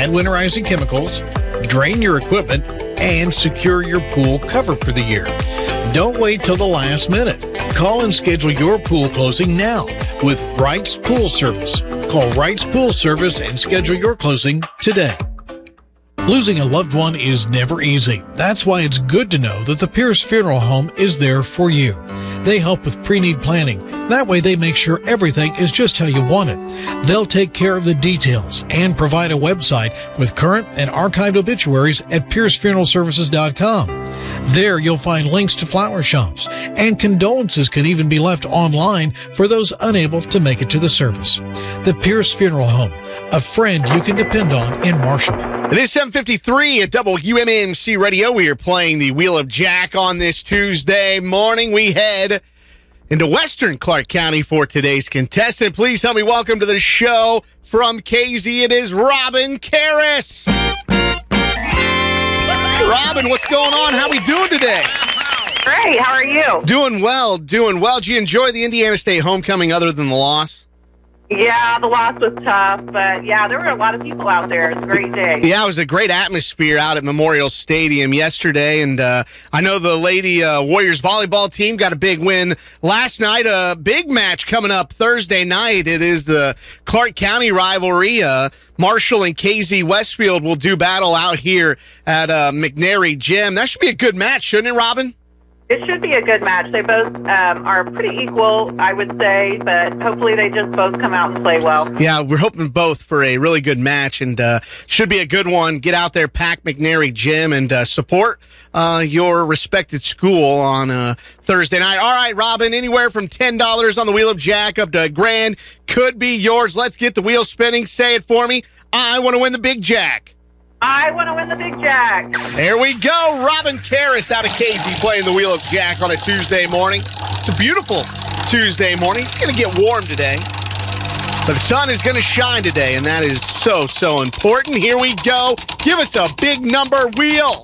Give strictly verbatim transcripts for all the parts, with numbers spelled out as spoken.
add winterizing chemicals, drain your equipment, and secure your pool cover for the year. Don't wait till the last minute. Call and schedule your pool closing now with Wright's Pool Service. Call Wright's Pool Service and schedule your closing today. Losing a loved one is never easy. That's why it's good to know that the Pierce Funeral Home is there for you. They help with pre-need planning. That way they make sure everything is just how you want it. They'll take care of the details and provide a website with current and archived obituaries at pierce funeral services dot com. There you'll find links to flower shops, and condolences can even be left online for those unable to make it to the service. The Pierce Funeral Home, a friend you can depend on in Marshall. It is seven fifty-three at W M M C Radio. We are playing the Wheel of Jack on this Tuesday morning. We head into Western Clark County for today's contestant. Please help me welcome to the show from K Z. It is Robin Karras. Robin, what's going on? How we doing today? Great. How are you? Doing well, doing well. Did you enjoy the Indiana State homecoming other than the loss? Yeah, the loss was tough, but yeah, there were a lot of people out there. It's a great day. Yeah, it was a great atmosphere out at Memorial Stadium yesterday, and uh, I know the Lady uh, Warriors volleyball team got a big win last night. A big match coming up Thursday night. It is the Clark County rivalry. Uh, Marshall and K Z Westfield will do battle out here at uh, McNary Gym. That should be a good match, shouldn't it, Robin? It should be a good match. They both um, are pretty equal, I would say, but hopefully they just both come out and play well. Yeah, we're hoping both for a really good match, and uh, should be a good one. Get out there, pack McNary Gym, and uh, support uh, your respected school on uh, Thursday night. All right, Robin, anywhere from ten dollars on the Wheel of Jack up to a grand could be yours. Let's get the wheel spinning. Say it for me. I want to win the Big Jack. I want to win the Big Jack. There we go. Robin Karras out of K Z playing the Wheel of Jack on a Tuesday morning. It's a beautiful Tuesday morning. It's going to get warm today, but the sun is going to shine today, and that is so, so important. Here we go. Give us a big number wheel.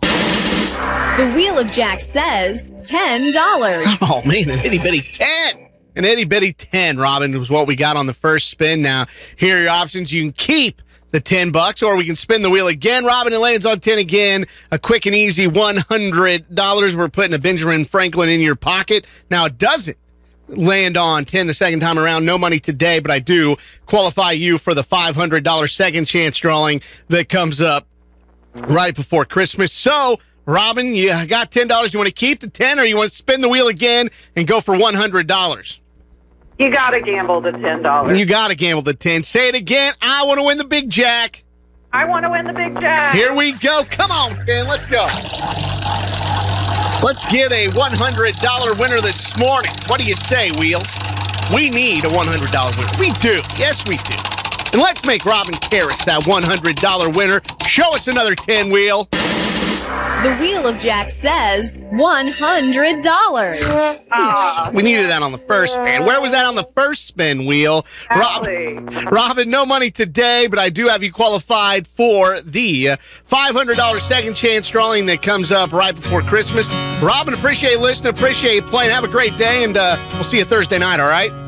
The Wheel of Jack says ten dollars. Oh, man, an itty-bitty ten. An itty-bitty ten, Robin, was what we got on the first spin. Now, here are your options. You can keep the ten bucks, or we can spin the wheel again. Robin, it lands on ten again. A quick and easy one hundred dollars. We're putting a Benjamin Franklin in your pocket. Now, it doesn't land on ten the second time around. No money today, but I do qualify you for the five hundred dollars second chance drawing that comes up right before Christmas. So, Robin, you got ten dollars. Do you want to keep the ten, or you want to spin the wheel again and go for one hundred dollars? You got to gamble the ten dollars. You got to gamble the ten. Say it again. I want to win the Big Jack. I want to win the Big Jack. Here we go. Come on, ten. Let's go. Let's get a one hundred dollars winner this morning. What do you say, Wheel? We need a one hundred dollars winner. We do. Yes, we do. And let's make Robin Karras that one hundred dollars winner. Show us another ten, Wheel. The Wheel of Jack says one hundred dollars. Oh, we needed that on the first spin. Where was that on the first spin, Wheel? Robin, Robin, no money today, but I do have you qualified for the five hundred dollars second chance drawing that comes up right before Christmas. Robin, appreciate you listening, appreciate you playing. Have a great day, and uh, we'll see you Thursday night, all right?